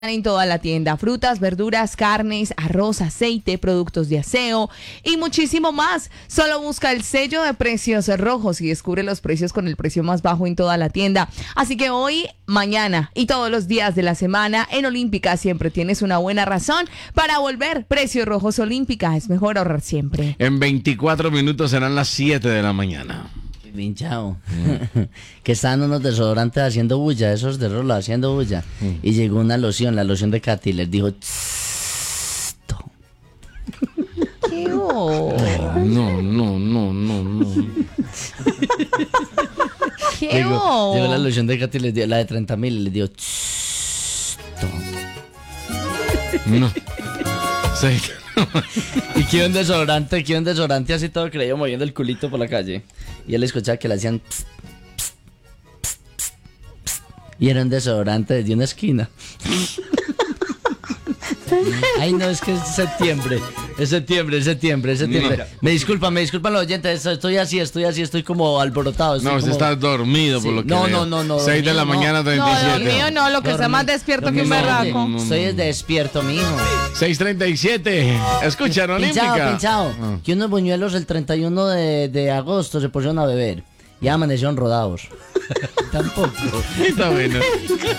En toda la tienda, frutas, verduras, carnes, arroz, aceite, productos de aseo y muchísimo más. Solo busca el sello de precios rojos y descubre los precios con el precio más bajo en toda la tienda. Así que hoy, mañana y todos los días de la semana en Olímpica siempre tienes una buena razón para volver. Precios rojos Olímpica, es mejor ahorrar siempre. En 24 minutos serán las 7 de la mañana. Pinchado. Que estaban unos desodorantes haciendo bulla, esos de Rolo haciendo bulla. Y llegó una loción, la loción de Katy, les dijo: ¿Qué? Oh. No. ¿Qué? Llegó la loción de Katy, les dio, la de 30.000, y les dio: No. Sí. Y que un desodorante así todo creído moviendo el culito por la calle. Y él escuchaba que le hacían pst, pst, pst, pst, pst. Y era un desodorante desde una esquina. Ay, no, es que es septiembre. Me disculpan los oyentes, estoy así, estoy como alborotado. No, usted está dormido por lo que No, veo. no. 6 de la mañana, 37. No, mío no, lo que está más despierto que un berraco. Estoy despierto, mijo. 6:37. Escuchan, Olímpica. Pinchado. Que unos buñuelos el 31 de agosto se pusieron a beber y amanecieron rodados. Tampoco. Está bueno.